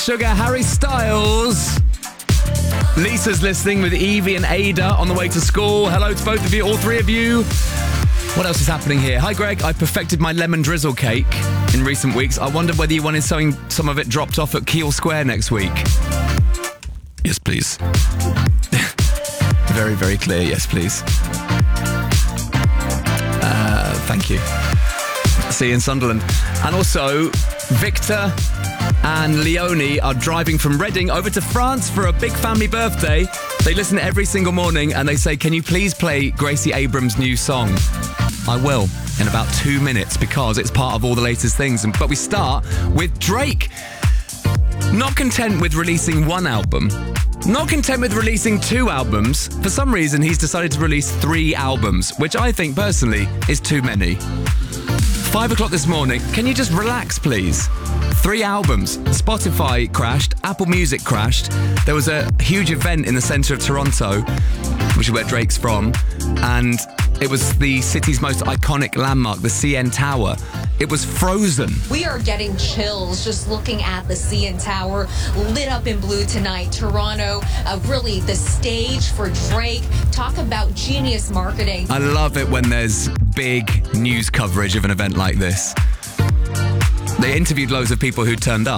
Sugar, Harry Styles. Lisa's listening with Evie and Ada on the way to school. Hello to both of you, all three of you. What else is happening here? Hi, Greg. I perfected my lemon drizzle cake in recent weeks. I wondered whether you wanted some of it dropped off at Keele Square next week. Yes, please. Very, very clear. Yes, please. Thank you. See you in Sunderland. And also, Victor and Leonie are driving from Reading over to France for a big family birthday. They listen every single morning and they say, can you please play Gracie Abrams' new song? I will in about 2 minutes because it's part of all the latest things. But we start with Drake. Not content with releasing one album, not content with releasing 2 albums, for some reason he's decided to release 3 albums, which I think personally is too many. 5 o'clock this morning, can you just relax please? 3 albums. Spotify crashed, Apple Music crashed. There was a huge event in the centre of Toronto, which is where Drake's from, and it was the city's most iconic landmark, the CN Tower. It was frozen. We are getting chills just looking at the CN Tower lit up in blue tonight. Toronto, really the stage for Drake. Talk about genius marketing. I love it when there's big news coverage of an event like this. They interviewed loads of people who turned up.